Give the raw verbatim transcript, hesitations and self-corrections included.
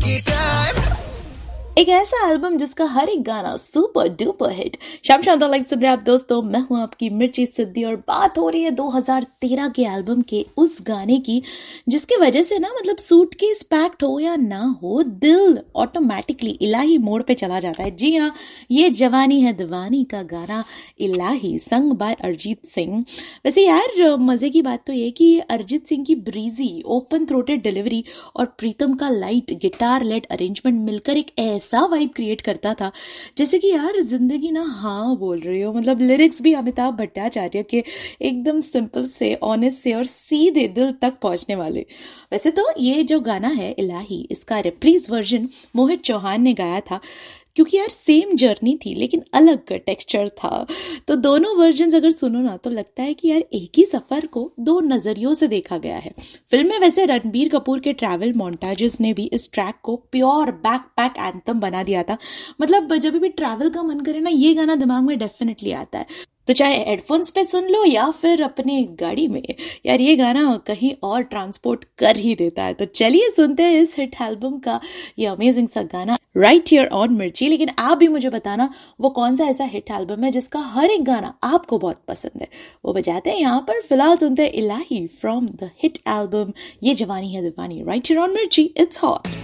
एक ऐसा एल्बम जिसका हर एक गाना सुपर डुपर हिट। शाम शांता लाइव सुन रहे आप दोस्तों, मैं हूं आपकी मिर्ची सिद्धि और बात हो रही है दो हज़ार तेरह के एल्बम के उस गाने की जिसके वजह से ना मतलब सूटकेस पैक्ड हो या ना हो, दिल ऑटोमेटिकली इलाही मोड पे चला जाता है। जी हाँ, ये जवानी है दीवानी का गाना इलाही संग बाय अरिजीत सिंह। वैसे यार मजे की बात तो ये कि अरिजीत सिंह की ब्रीजी ओपन थ्रोटेड डिलीवरी और प्रीतम का लाइट गिटार लेड अरेंजमेंट मिलकर एक ऐसा वाइब क्रिएट करता था जैसे कि यार जिंदगी ना हाँ बोल रही हो। मतलब लिरिक्स भी अमिताभ भट्टाचार्य के एकदम सिंपल से, ऑनेस्ट से और सीधे दिल तक पहुंचने वाले। वैसे तो ये जो गाना है इलाही, इसका रिप्रीज वर्जन मोहित चौहान ने गाया था क्योंकि यार सेम जर्नी थी लेकिन अलग टेक्सचर था। तो दोनों वर्जन्स अगर सुनो ना तो लगता है कि यार एक ही सफर को दो नजरियों से देखा गया है। फिल्म में वैसे रणबीर कपूर के ट्रैवल मोन्टाजेस ने भी इस ट्रैक को प्योर बैकपैक एंथम बना दिया था। मतलब जब भी ट्रैवल का मन करे ना, ये गाना दिमाग में डेफिनेटली आता है। तो चाहे हेडफोन्स पे सुन लो या फिर अपने गाड़ी में, यार ये गाना कहीं और ट्रांसपोर्ट कर ही देता है। तो चलिए सुनते हैं इस हिट एल्बम का ये अमेजिंग सा गाना राइट हियर ऑन मिर्ची। लेकिन आप भी मुझे बताना वो कौन सा ऐसा हिट एल्बम है जिसका हर एक गाना आपको बहुत पसंद है, वो बजाते हैं यहाँ पर। फिलहाल सुनते हैं इलाही फ्रॉम द हिट एल्बम ये जवानी है दीवानी राइट हियर ऑन मिर्ची। It's hot.